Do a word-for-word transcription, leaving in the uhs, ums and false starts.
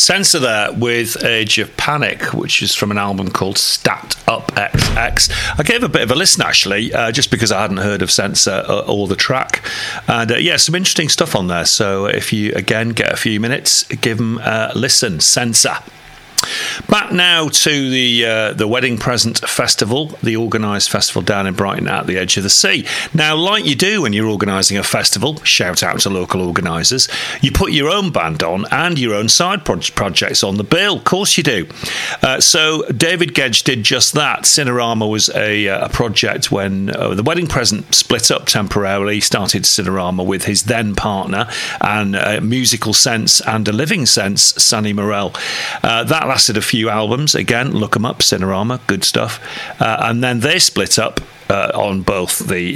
Censor there with Age of Panic, which is from an album called Stacked Up X X. I gave a bit of a listen, actually, uh, just because I hadn't heard of Censor uh, or the track. And uh, yeah, some interesting stuff on there. So if you, again, get a few minutes, give them a listen. Censor. Back now to the uh, the Wedding Present Festival, the organised festival down in Brighton at the edge of the sea. Now, like you do when you're organising a festival, shout out to local organisers, you put your own band on and your own side pro- projects on the bill. Of course you do. Uh, so David Gedge did just that. Cinerama was a, a project when uh, the Wedding Present split up temporarily. He started Cinerama with his then partner and uh, musical sense and a living sense, Sonny Morell. Uh, that lasted a few albums. Again, look them up, Cinerama, good stuff. Uh, and then they split up uh, on both the